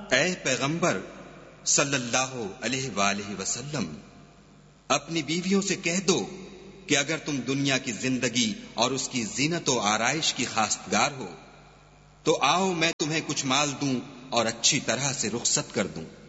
ऐ पैगंबर सल्लल्लाहु अलैहि वसल्लम, अपनी बीवियों से कह दो कि अगर तुम दुनिया की जिंदगी और उसकी जीनत व आराइश की खास्तगार हो तो आओ मैं तुम्हें कुछ माल दूं और अच्छी तरह से रुखसत कर दूं।